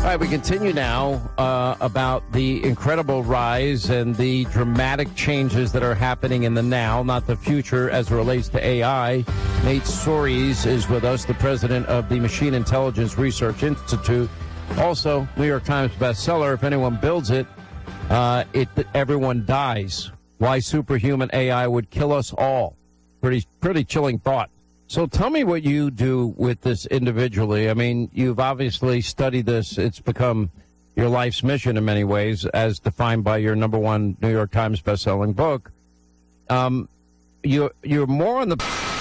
right, we continue now about the incredible rise and the dramatic changes that are happening in the now, not the future, as it relates to AI. Nate Soares is with us, the president of the Machine Intelligence Research Institute. Also, New York Times bestseller, If Anyone Builds It, Everyone Dies. Why Superhuman AI Would Kill Us All. Pretty chilling thought. So tell me what you do with this individually. I mean, you've obviously studied this. It's become your life's mission in many ways, as defined by your #1 New York Times bestselling book. You're more on the